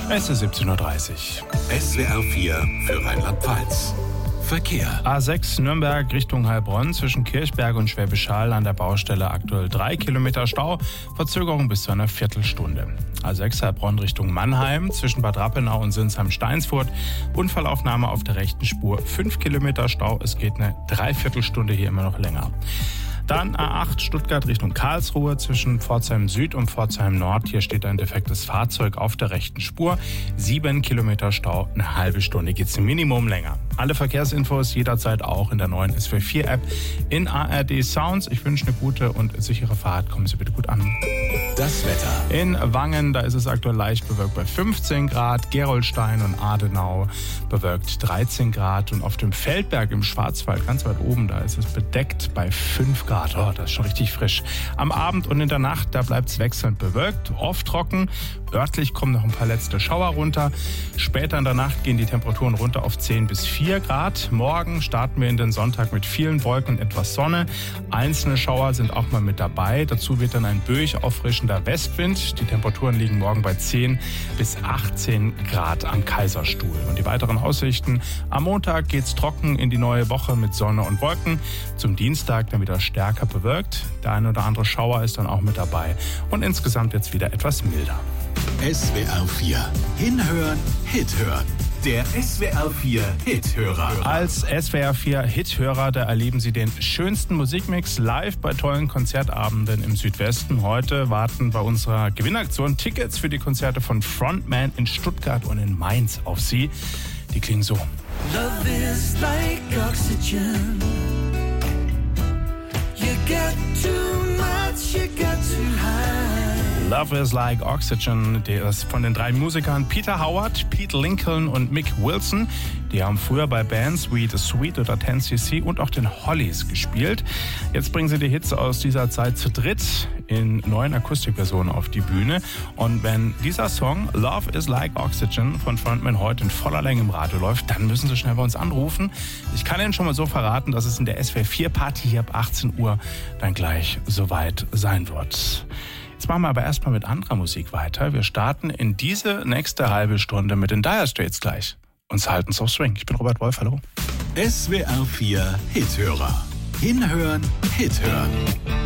Es ist 17:30 Uhr. SWR 4 für Rheinland-Pfalz. Verkehr. A6 Nürnberg Richtung Heilbronn zwischen Kirchberg und Schwäbisch Hall an der Baustelle aktuell 3 Kilometer Stau, Verzögerung bis zu einer Viertelstunde. A6 Heilbronn Richtung Mannheim zwischen Bad Rappenau und Sinsheim-Steinsfurt, Unfallaufnahme auf der rechten Spur, 5 Kilometer Stau, es geht eine Dreiviertelstunde hier immer noch länger. Dann A8 Stuttgart Richtung Karlsruhe zwischen Pforzheim Süd und Pforzheim Nord. Hier steht ein defektes Fahrzeug auf der rechten Spur. 7 Kilometer Stau, eine halbe Stunde geht's im Minimum länger. Alle Verkehrsinfos jederzeit auch in der neuen SWR4-App in ARD Sounds. Ich wünsche eine gute und sichere Fahrt. Kommen Sie bitte gut an. Das Wetter. In Wangen, da ist es aktuell leicht bewölkt bei 15 Grad. Gerolstein und Adenau bewölkt 13 Grad. Und auf dem Feldberg im Schwarzwald, ganz weit oben, da ist es bedeckt bei 5 Grad. Oh, das ist schon richtig frisch. Am Abend und in der Nacht, da bleibt es wechselnd bewölkt, oft trocken. Örtlich kommen noch ein paar letzte Schauer runter. Später in der Nacht gehen die Temperaturen runter auf 10 bis 4 Grad. Morgen starten wir in den Sonntag mit vielen Wolken und etwas Sonne. Einzelne Schauer sind auch mal mit dabei. Dazu wird dann ein böig auffrischender Westwind. Die Temperaturen liegen morgen bei 10 bis 18 Grad am Kaiserstuhl. Und die weiteren Aussichten: Am Montag geht's trocken in die neue Woche mit Sonne und Wolken. Zum Dienstag dann wieder stärker bewölkt. Der ein oder andere Schauer ist dann auch mit dabei. Und insgesamt jetzt wieder etwas milder. SWR 4. Hinhören, Hit hören. Der SWR 4 Hithörer. Als SWR 4 Hithörer, da erleben Sie den schönsten Musikmix live bei tollen Konzertabenden im Südwesten. Heute warten bei unserer Gewinnaktion Tickets für die Konzerte von Frontman in Stuttgart und in Mainz auf Sie. Die klingen so. Love is like oxygen. You get too much, you get too high. Love is like Oxygen, der ist von den 3 Musikern Peter Howard, Pete Lincoln und Mick Wilson. Die haben früher bei Bands wie The Sweet oder 10cc und auch den Hollies gespielt. Jetzt bringen sie die Hits aus dieser Zeit zu dritt in neuen Akustikversionen auf die Bühne. Und wenn dieser Song Love is like Oxygen von Frontman heute in voller Länge im Radio läuft, dann müssen Sie schnell bei uns anrufen. Ich kann Ihnen schon mal so verraten, dass es in der SWR4-Party hier ab 18 Uhr dann gleich soweit sein wird. Jetzt machen wir aber erstmal mit anderer Musik weiter. Wir starten in diese nächste halbe Stunde mit den Dire Straits gleich. Uns halten's auf Swing. Ich bin Robert Wolf, hallo. SWR 4 Hithörer. Hinhören, Hit hören.